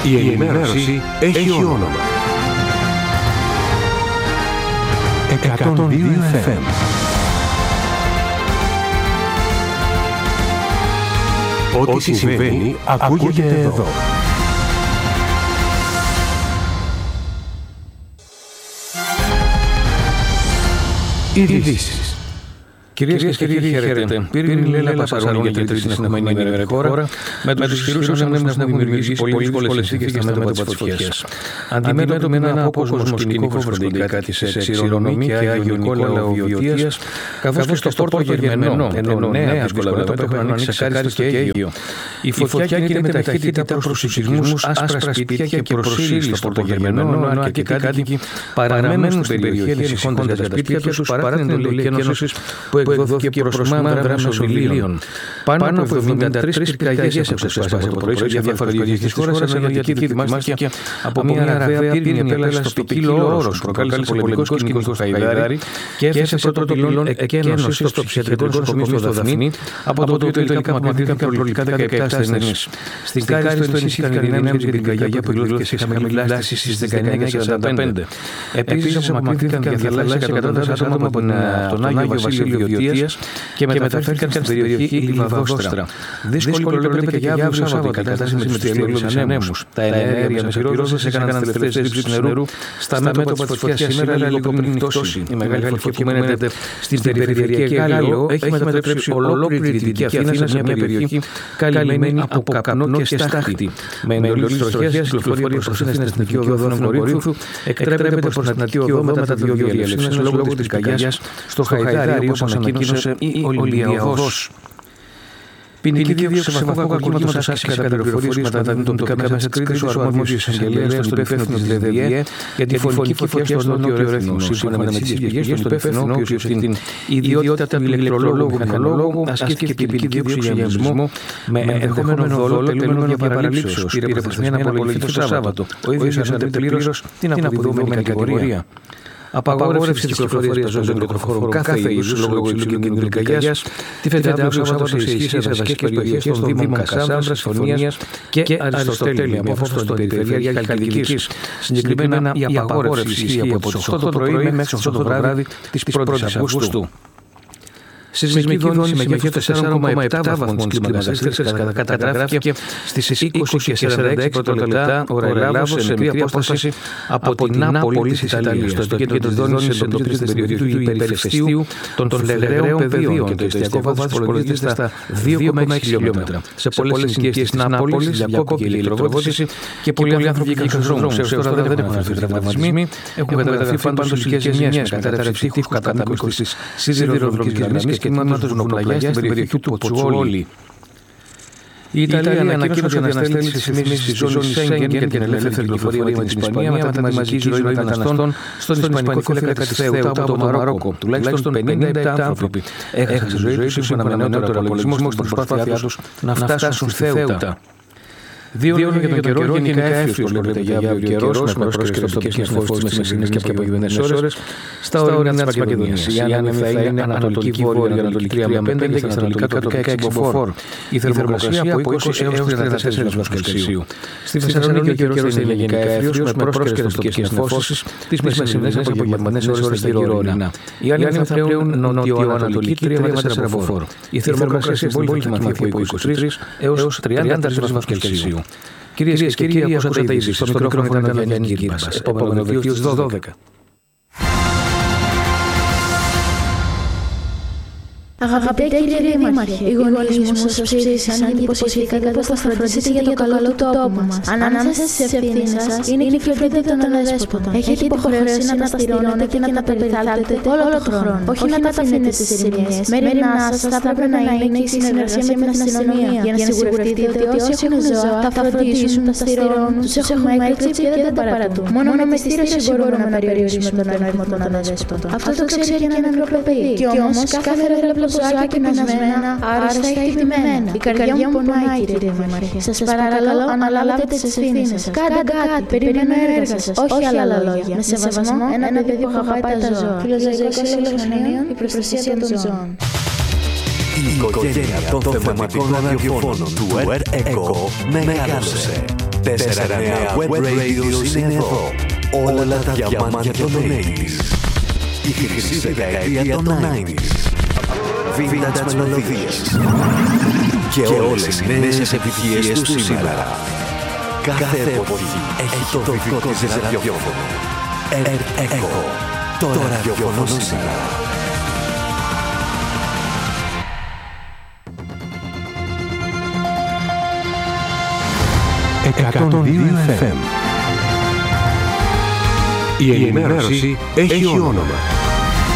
Η ενημέρωση έχει όνομα. 102 FM. Ό,τι συμβαίνει ακούγεται εδώ. Ειδήσεις. Κυρίες και κύριοι, χαίρετε. Πύρινη Λέλα Πασαρών για τρίτη συνεχόμενη ημέρα χώρα, με τους ισχυρούς ανέμους να έχουν δημιουργήσει πολύ δύσκολες συνθήκες στα μέτωπα της φωτιάς. Αντιμέτωποι με ένα απόκοσμο σκηνικό φροντικά της Ξηρονομí και Άγιο Νικόλαο Βιωτίας, καθώς και στο Πόρτο Γερμενό, ενώ νέα δύσκολα μέτωπα έχουν ανοίξει σε Κάριστο και Αίγιο. Η φωτιά κινείται με ταχύτητα προς τους σεισμούς, άσπρα σπίτια και προσήλει στο Πόρτο Γερμενό, ενώ αρκετοί κάτοικοι παραμένουν στην περιοχή ανησυχώντας για τα σπίτια τους παρά την εντολή εκένωσης που εκδόθηκε προς μαύρα μέσω βιβλίων. Πάνω από 73 πυρκαγιές έχουν σπάσει από το πρωί σε διάφορες περιοχές της χώρας, ενώ η Αττική δοκιμάστηκε από μια ραγδαία πύρινη επέλαση στο ποικίλο όρος που προκάλεσε πολεμικό σκηνικό στο Χαϊδάρι και έθεσε πρώτο πυλόν εκένωσης στο ψυχιατρικό νοσοκομείο στο Δαφνί, από το οποίο τελικά απομακρύνθηκαν προληπτικά 17 ασθενείς. Στην Κάριστο ενισχύθηκαν οι δυνάμεις για την πυρκαγιά που εκδόθηκε σε χαμηλή βάση στις 19:45. Επίσης απομακρύνθηκαν και θαλάσσια εκατοντάδες άτομα από τον Άγιο Βασίλειο Βιωτίας και μεταφέρθηκαν στην περιοχή Λιβαδόστρα. Δύσκολη προβλέπεται και για αύριο Σάββατο η κατάσταση με τους τελείωμενους ανέμους. Τα εναέρια μεσοπυρώσεις έκαναν τις τελευταίες ρήψεις νερού στα μέτωπα της φωτιάς σήμερα λίγο πριν νυχτώσει. Η μεγάλη φωτιά που μένεται στην περιφερειακή Γάλλο έχει μετατρέψει ολόκληρη τη Δυτική Αθήνα σε μια περιοχή καλυμμένη από καπνό και στάχτη. Με εντολή της τροχιάς κυκλοφορία προς Αθήνα στην Εθνική Οδό Κορίνθου εκτρέπεται προς την Αττική Οδό μετά τα δύο διελεύσεων λόγω της πυρκαγιάς στο Χαϊδάρι, όπως ανακοίνωσε η Ολυμπιακός. Ποινική δίωξη σε βαθμό κακουργήματος άσκηση κατά πληροφορίες κατά την τοπικά μέσα της κρίσης ο αρμόδιος εισαγγελέας στον υπεύθυνο της ΔΔΕ για τη φωνική φωτιά στο Νότιο Ρέθινο. Σύμφωνα με τις πηγές, στον υπεύθυνο, ο οποίος την ιδιότητα του ηλεκτρολόγου μηχανολόγου ασκήθηκε ποινική δίωξη για εγκλισμό με ενδεχόμενο δόλο τελούμενο για παραλήψεως. Πήρε προθεσμία να απολογηθεί το Σάββατο. Ο ίδιος αρνείται πλήρως την αποδιδόμενη κατηγορία. Απαγόρευση της κυκλοφορίας ζωών στον ηλεκτροφόρο κάθε είδους λόγω υψηλού κινδύνου πυρκαγιάς τίθεται αύριο Σάββατο σε ισχύ σε δασικές περιοχές των Δήμων Κασάνδρας, Φωνίας και Αριστοτέλεια, με φως στην περιφέρεια Χαλκιδικής. Συγκεκριμένα η απαγόρευση ισχύει από τις 8 το πρωί μέχρι τις 8 το βράδυ της 1ης Αυγούστου. Σεισμική δόνηση μεγέθους 4,7 βαθμούς κλίμακας Ρίχτερ καταγράφηκε στις 20 και 46 πρώτα λεπτά ώρα Ελλάδος σε μικρή απόσταση από την Νάπολη της Ιταλίας. Το επίκεντρο της δόνησης εντοπίζεται στην περιοχή του υπερηφαιστείου των Φλεγραίων Πεδίων και το εστιακό βάθος υπολογίζεται στα 2,6 χιλιόμετρα. Σε πολλές συνοικίες της Νάπολης διακόπηκε η ηλεκτροδότηση και πολλοί άνθρωποι βγήκαν στους δρόμους. Έως τώρα δεν έχουν έρθει τραυματισμοί. Έχουν καταγραφεί πάντως φυσικές ζημιές με κατάρρευση τείχους κατά μήκος της σιδηροδρομικής γραμμής και τμήματος βουνοπλαγιάς στην περιοχή του Ποτσουόλι. Η Ιταλία ανακοίνωσε ότι αναστέλει τις ρυθμίσεις της ζώνης Σέγγεν και την ελεύθερη κυκλοφορία με την Ισπανία μετά τη μαζική ροή μεταναστών στον Ισπανικό φύλακα της Θέουτα από το Μαρόκο. Τουλάχιστον 57 άνθρωποι έχασαν τη ζωή τους σύμφωνα με νεότερο απολογισμό στην προσπάθειά τους να φτάσουν στη Θέουτα. Δύο λόγια για τον καιρό, γενικά εύκολος προβλέπεται για αύριο καιρός, με πρόσκληση τοπικές νεφώσεις με μεσημερινές και απογευμένες ώρες στα ορεινά της Μακεδονίας. Η άνεμη θα είναι ανατολική βόρεια, ανατολική 3 με 5 και στα ανατολικά τοπικά 6 μποφόρ. Η θερμοκρασία από 20 έως 34 βαθμούς Κελσίου. Στη Θεσσαλονίκη ο καιρός θα είναι γενικά εύκολος, με πρόσκληση τοπικές νεφώσεις τις μεσημερινές και απογευμένες ώρες στα γύρω ορεινά. Οι άνεμοι θα πλέουν νοτιοανατολική 3 με 4 μποφόρ. Η θερμοκρασία στην πόλη θα κοιμαθεί από 23 έως 33 βαθμούς Κελσίου. Κυρίες και κύριοι, ακούσατε ήδη στο μικρόφωνο ήταν ο Γιάννης Γκύρμπας. Επόμενο δελτίο στις 12. Αγαπητέ κύριε Δήμαρχε, οι γονείς μου σας ψήφισαν και υποσχεθήκατε πως θα φροντίσετε για το καλό του τόπου μας. Ανάμεσα στις ευθύνες σας είναι και η φροντίδα των αδέσποτων. Έχετε υποχρέωση να τα στηρώνετε και να τα περιθάλπετε όλο τον χρόνο. Όχι να τα αφήνετε στις ηρεμίες. Μέρημνά σας θα έπρεπε να είναι η συνεργασία με την αστυνομία για να σιγουρευτείτε ότι όσοι έχουν ζώα θα φροντίσουν, τα στηρώνουν, τους έχουμε έκλειψει και δεν τα παρατούν. Μόνο με στήρωση μπορούμε να περιορίσουμε τον αριθμό των αδέσποτων. Αυτό το ξέρει και ένα μικροπαί. Κι όμως κάθε ζώα και πεινασμένα, άρρωστα ή χτυπημένα. Η καρδιά μου πονάει, κύριε Δήμαρχε. Σας παρακαλώ, αναλάβετε τις ευθύνες σας. Κάντε κάτι, περιμένω έργα σας, όχι άλλα λόγια. Με σεβασμό, ένα παιδί που αγαπάει τα ζώα. Φιλοζωικό Σύλλογος Νέων, η προστασία των ζώων. Η Η οικογένεια των θεματικών ραδιοφώνων του Earth-Echo μεγάλωσε. 4 νέα web radios είναι εδώ. Όλα τα διαμάντια των 80's. Η χρυσή δεκαετία των 90's. Vintage μελωδίες. Και όλες οι νέες επιτυχίες του σήμερα. Κάθε εποχή έχει το δικό της ραδιόφωνο. Earth-Echo. Το ραδιόφωνο σήμερα. 102 FM. Η ενημέρωση έχει όνομα.